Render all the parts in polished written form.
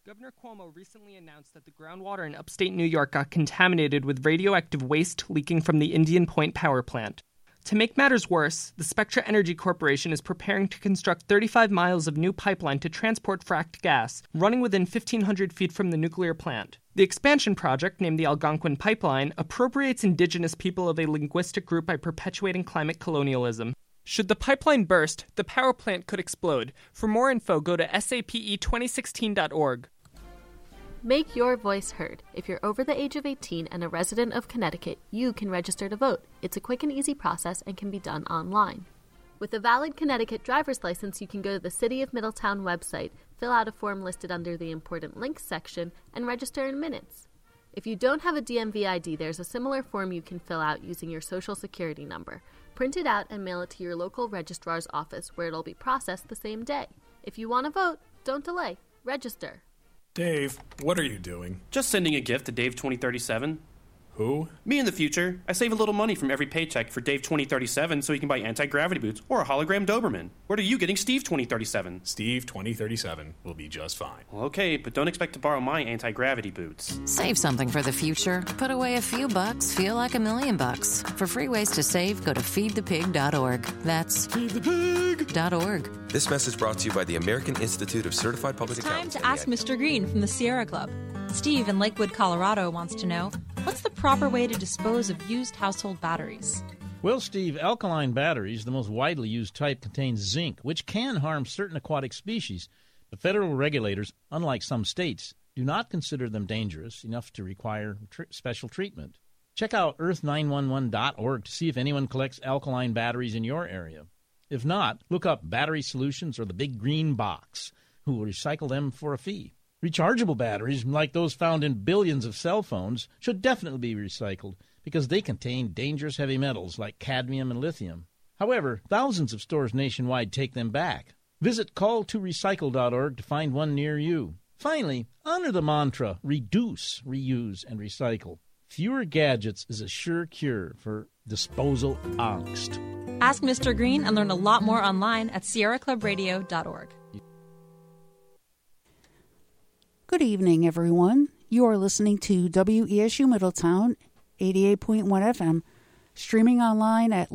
Governor Cuomo recently announced that the groundwater in upstate New York got contaminated with radioactive waste leaking from the Indian Point power plant. To make matters worse, the Spectra Energy Corporation is preparing to construct 35 miles of new pipeline to transport fracked gas, running within 1,500 feet from the nuclear plant. The expansion project, named the Algonquin Pipeline, appropriates indigenous people of a linguistic group by perpetuating climate colonialism. Should the pipeline burst, the power plant could explode. For more info, go to sape2016.org. Make your voice heard. If you're over the age of 18 and a resident of Connecticut, you can register to vote. It's a quick and easy process and can be done online. With a valid Connecticut driver's license, you can go to the City of Middletown website, fill out a form listed under the Important Links section, and register in minutes. If you don't have a DMV ID, there's a similar form you can fill out using your Social Security number. Print it out and mail it to your local registrar's office, where it'll be processed the same day. If you want to vote, don't delay. Register. Dave, what are you doing? Just sending a gift to Dave 2037. Who? Me in the future. I save a little money from every paycheck for Dave 2037 so he can buy anti-gravity boots or a hologram Doberman. What are you getting Steve 2037? Steve 2037 will be just fine. Well, okay, but don't expect to borrow my anti-gravity boots. Save something for the future. Put away a few bucks, feel like $1 million. For free ways to save, go to feedthepig.org. That's feedthepig.org. This message brought to you by the American Institute of Certified Public Accountants. Time to ask Mr. Green from the Sierra Club. Steve in Lakewood, Colorado wants to know, what's the proper way to dispose of used household batteries? Well, Steve, alkaline batteries, the most widely used type, contain zinc, which can harm certain aquatic species. But federal regulators, unlike some states, do not consider them dangerous enough to require special treatment. Check out earth911.org to see if anyone collects alkaline batteries in your area. If not, look up Battery Solutions or the Big Green Box, who will recycle them for a fee. Rechargeable batteries, like those found in billions of cell phones, should definitely be recycled because they contain dangerous heavy metals like cadmium and lithium. However, thousands of stores nationwide take them back. Visit calltorecycle.org to find one near you. Finally, honor the mantra, reduce, reuse, and recycle. Fewer gadgets is a sure cure for disposal angst. Ask Mr. Green and learn a lot more online at sierraclubradio.org. Good evening, everyone. You are listening to WESU Middletown, 88.1 FM, streaming online at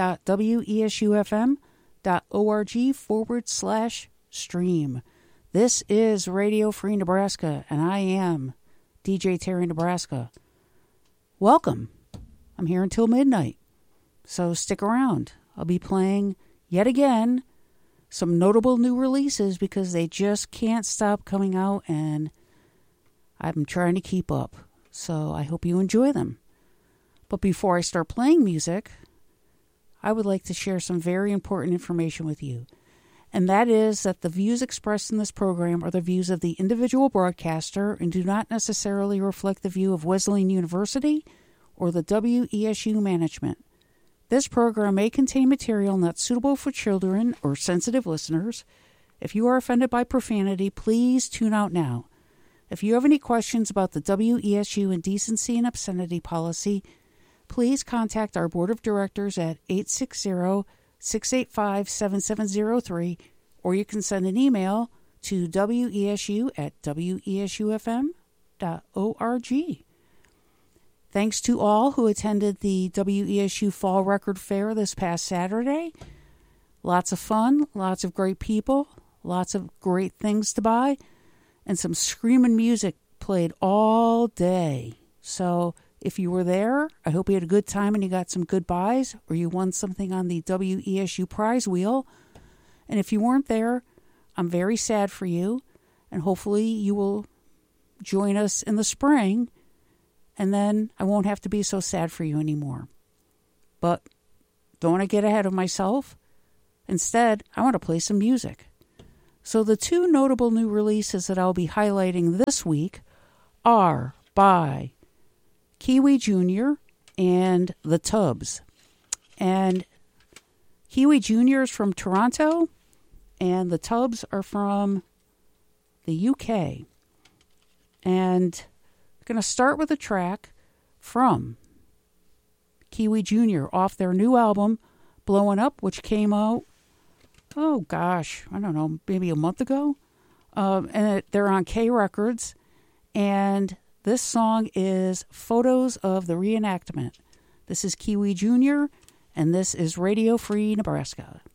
listen.wesufm.org/stream. This is Radio Free Nebraska, and I am DJ Terry Nebraska. Welcome. I'm here until midnight, so stick around. I'll be playing, yet again, some notable new releases because they just can't stop coming out, and I'm trying to keep up. So I hope you enjoy them. But before I start playing music, I would like to share some very important information with you. And that is that the views expressed in this program are the views of the individual broadcaster and do not necessarily reflect the view of Wesleyan University or the WESU management. This program may contain material not suitable for children or sensitive listeners. If you are offended by profanity, please tune out now. If you have any questions about the WESU indecency and obscenity policy, please contact our Board of Directors at 860-685-7703, or you can send an email to wesu@wesufm.org. Thanks to all who attended the WESU Fall Record Fair this past Saturday. Lots of fun, lots of great people, lots of great things to buy, and some screaming music played all day. So if you were there, I hope you had a good time and you got some good buys, or you won something on the WESU prize wheel. And if you weren't there, I'm very sad for you, and hopefully you will join us in the spring, and then I won't have to be so sad for you anymore. But don't want to get ahead of myself. Instead, I want to play some music. So the two notable new releases that I'll be highlighting this week are by Kiwi Jr. and The Tubbs. And Kiwi Jr. is from Toronto, and The Tubbs are from the UK. And I'm going to start with a track from Kiwi Jr. off their new album, Blowing Up, which came out, I don't know, maybe a month ago. and they're on K Records. And this song is Photos of the Reenactment. This is Kiwi Jr., and this is Radio Free Nebraska.